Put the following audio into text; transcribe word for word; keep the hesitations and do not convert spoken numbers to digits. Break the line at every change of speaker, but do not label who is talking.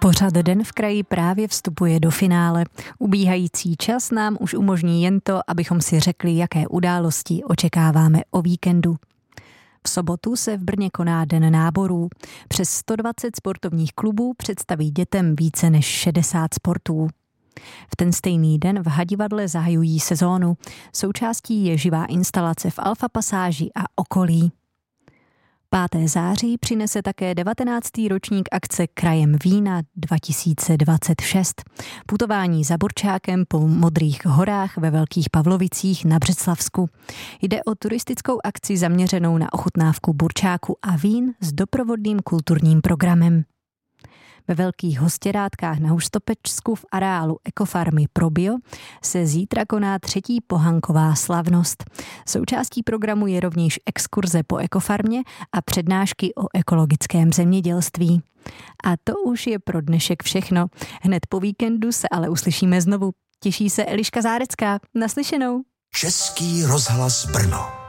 Pořad Den v kraji právě vstupuje do finále. Ubíhající čas nám už umožní jen to, abychom si řekli, jaké události očekáváme o víkendu. V sobotu se v Brně koná Den náborů. Přes sto dvacet sportovních klubů představí dětem více než šedesát sportů. V ten stejný den v Hadivadle zahajují sezónu. Součástí je živá instalace v Alfa pasáži a okolí. pátého září přinese také devatenáctý ročník akce Krajem vína dva tisíce dvacet šest. Putování za burčákem po Modrých horách ve Velkých Pavlovicích na Břeclavsku. Jde o turistickou akci zaměřenou na ochutnávku burčáku a vín s doprovodným kulturním programem. Ve Velkých Hostěrátkách na Hustopečsku v areálu ekofarmy Probio se zítra koná třetí pohanková slavnost. Součástí programu je rovněž exkurze po ekofarmě a přednášky o ekologickém zemědělství. A to už je pro dnešek všechno. Hned po víkendu se ale uslyšíme znovu. Těší se Eliška Zárecká. Naslyšenou.
Český rozhlas Brno.